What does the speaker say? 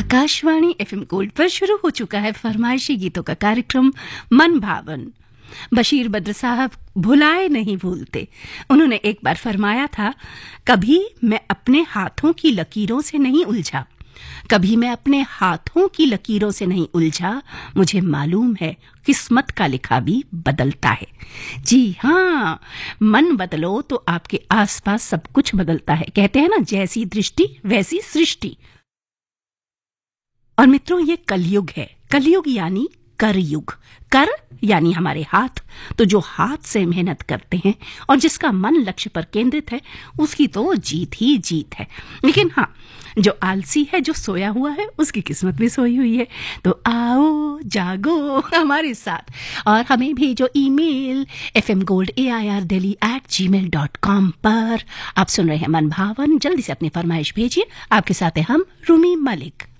Akashvani FM gold पर शुरू हो चुका है फरमाइशी गीतों का कार्यक्रम मन भावन। बशीर बद्र साहब भुलाए नहीं भूलते। उन्होंने एक बार फरमाया था, कभी मैं अपने हाथों की लकीरों से नहीं उलझा, कभी मैं अपने हाथों की लकीरों से नहीं उलझा, मुझे मालूम है किस्मत का लिखा भी बदलता है। जी हाँ, मन बदलो तो आपके आसपास सब कुछ बदलता है। कहते हैं ना, जैसी दृष्टि वैसी सृष्टि। और मित्रों, ये कलयुग है। कलयुग यानी कर युग। कर यानी हमारे हाथ। तो जो हाथ से मेहनत करते हैं और जिसका मन लक्ष्य पर केंद्रित है, उसकी तो जीत ही जीत है। लेकिन हाँ, जो आलसी है, जो सोया हुआ है, उसकी किस्मत भी सोई हुई है। तो आओ जागो हमारे साथ और हमें भेजो ईमेल fmgoldAIRdelhi@gmail.com पर। आप सुन रहे हैं मन भावन। जल्दी से अपनी फरमाइश भेजिए। आपके साथ हैं हम, रूमी मलिक।